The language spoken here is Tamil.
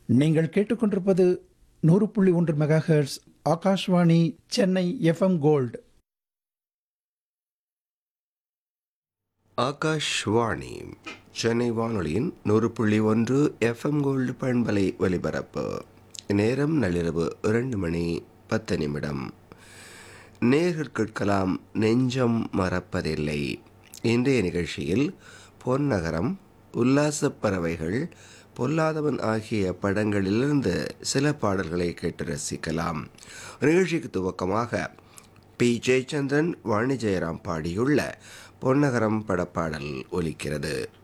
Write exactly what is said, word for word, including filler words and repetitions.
நீங்கள் கேட்டுக்கொண்டிருப்பது நூறு புள்ளி ஒன்று mega hertz Akashvani Chennai FM gold. Akashvani Chennai வானொலியின் நூறு புள்ளி ஒன்று எஃப்எம் கோல்டு பண்பலை ஒலிபரப்பு. நேரம் நள்ளிரவு இரண்டு மணி பத்து நிமிடம். நேர்கள் கேட்கலாம் நெஞ்சம் மறப்பதில்லை. இன்றைய நிகழ்ச்சியில் பொன்னகரம், உல்லாசப் பறவைகள், பொல்லாதவன் ஆகிய படங்களிலிருந்து சில பாடல்களை கேட்டு ரசிக்கலாம். நிகழ்ச்சிக்கு துவக்கமாக பி ஜெயச்சந்திரன், வாணி ஜெயராம் பாடியுள்ள பொன்னகரம் படப்பாடல் ஒலிக்கிறது.